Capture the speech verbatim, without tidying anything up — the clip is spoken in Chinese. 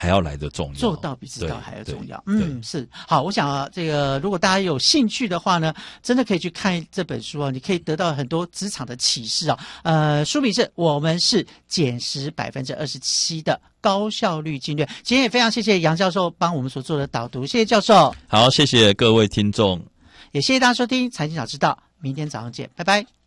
还要来得重要， 做到比知道还要重要。嗯，是好。我想啊，这个如果大家有兴趣的话呢，真的可以去看这本书啊，你可以得到很多职场的启示啊。呃，书名是我们是减食百分之二十七的高效率经略。今天也非常谢谢杨教授帮我们所做的导读，谢谢教授。 好，谢谢各位听众， 也谢谢大家收听财经早知道，明天早上见，拜拜。